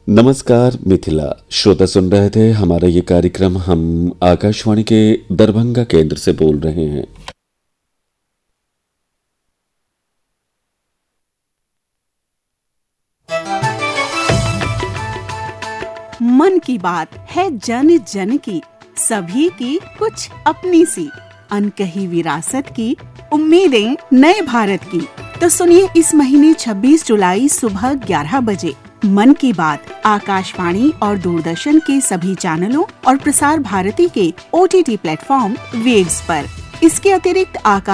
नमस्कार मिथिला श्रोता सुन रहे थे हमारा ये कार्यक्रम। हम आकाशवाणी के दरभंगा केंद्र से बोल रहे हैं। मन की बात है जन जन की, सभी की कुछ अपनी सी, अनकही विरासत की, उम्मीदें नए भारत की। तो सुनिए इस महीने 26 जुलाई सुबह 11 बजे मन की बात आकाशवाणी और दूरदर्शन के सभी चैनलों और प्रसार भारती के OTT प्लेटफॉर्म वेव्स पर। इसके अतिरिक्त आकाश